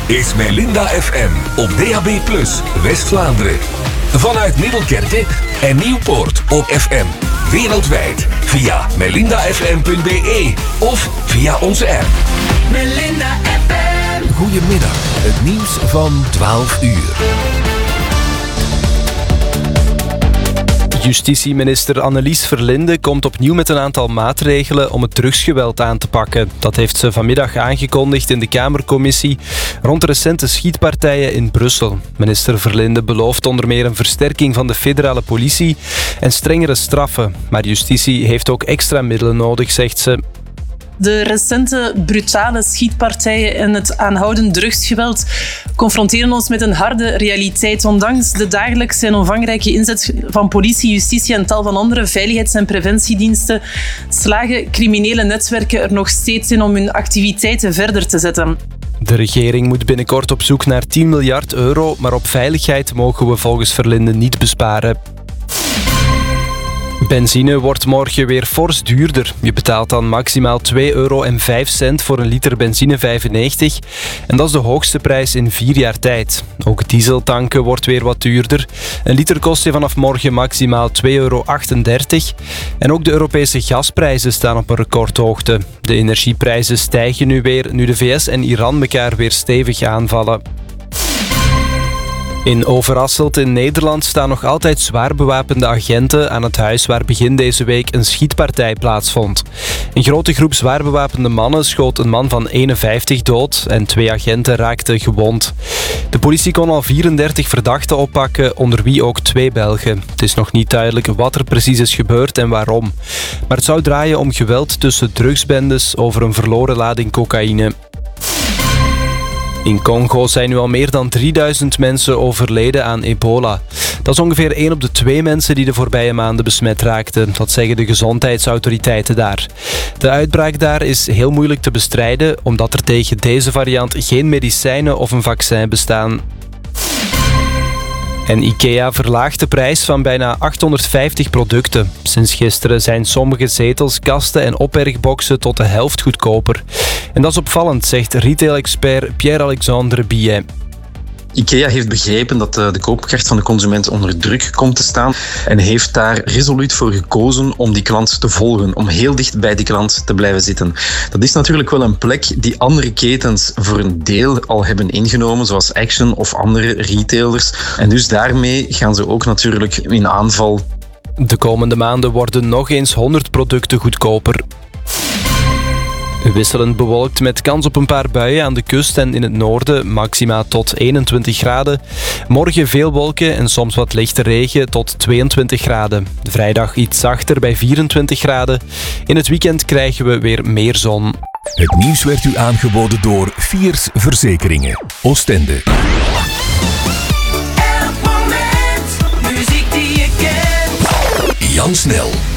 is Melinda FM op DAB+, West-Vlaanderen. Vanuit Middelkerke en Nieuwpoort op FM. Wereldwijd via melindafm.be of via onze app. Melinda FM. Goedemiddag, het nieuws van 12 uur. Justitieminister Annelies Verlinde komt opnieuw met een aantal maatregelen om het drugsgeweld aan te pakken. Dat heeft ze vanmiddag aangekondigd in de Kamercommissie rond de recente schietpartijen in Brussel. Minister Verlinde belooft onder meer een versterking van de federale politie en strengere straffen. Maar justitie heeft ook extra middelen nodig, zegt ze. De recente brutale schietpartijen en het aanhoudend drugsgeweld confronteren ons met een harde realiteit. Ondanks de dagelijkse en omvangrijke inzet van politie, justitie en tal van andere veiligheids- en preventiediensten slagen criminele netwerken er nog steeds in om hun activiteiten verder te zetten. De regering moet binnenkort op zoek naar 10 miljard euro, maar op veiligheid mogen we volgens Verlinde niet besparen. Benzine wordt morgen weer fors duurder. Je betaalt dan maximaal €2,05 voor een liter benzine 95. En dat is de hoogste prijs in 4 jaar tijd. Ook dieseltanken wordt weer wat duurder. Een liter kost je vanaf morgen maximaal €2,38. En ook de Europese gasprijzen staan op een recordhoogte. De energieprijzen stijgen nu weer, nu de VS en Iran elkaar weer stevig aanvallen. In Overasselt in Nederland staan nog altijd zwaar bewapende agenten aan het huis waar begin deze week een schietpartij plaatsvond. Een grote groep zwaar bewapende mannen schoot een man van 51 dood en 2 agenten raakten gewond. De politie kon al 34 verdachten oppakken, onder wie ook 2 Belgen. Het is nog niet duidelijk wat er precies is gebeurd en waarom. Maar het zou draaien om geweld tussen drugsbendes over een verloren lading cocaïne. In Congo zijn nu al meer dan 3000 mensen overleden aan ebola. Dat is ongeveer 1 op de 2 mensen die de voorbije maanden besmet raakten. Dat zeggen de gezondheidsautoriteiten daar. De uitbraak daar is heel moeilijk te bestrijden, omdat er tegen deze variant geen medicijnen of een vaccin bestaan. En IKEA verlaagt de prijs van bijna 850 producten. Sinds gisteren zijn sommige zetels, kasten en opbergboxen tot de helft goedkoper. En dat is opvallend, zegt retail-expert Pierre-Alexandre Billet. IKEA heeft begrepen dat de koopkracht van de consument onder druk komt te staan en heeft daar resoluut voor gekozen om die klant te volgen, om heel dicht bij die klant te blijven zitten. Dat is natuurlijk wel een plek die andere ketens voor een deel al hebben ingenomen, zoals Action of andere retailers. En dus daarmee gaan ze ook natuurlijk in aanval. De komende maanden worden nog eens 100 producten goedkoper. Wisselend bewolkt met kans op een paar buien aan de kust en in het noorden, maxima tot 21 graden. Morgen veel wolken en soms wat lichte regen tot 22 graden. Vrijdag iets zachter bij 24 graden. In het weekend krijgen we weer meer zon. Het nieuws werd u aangeboden door Fiers Verzekeringen. Oostende. Elk moment, muziek die je kent. Jan Snel.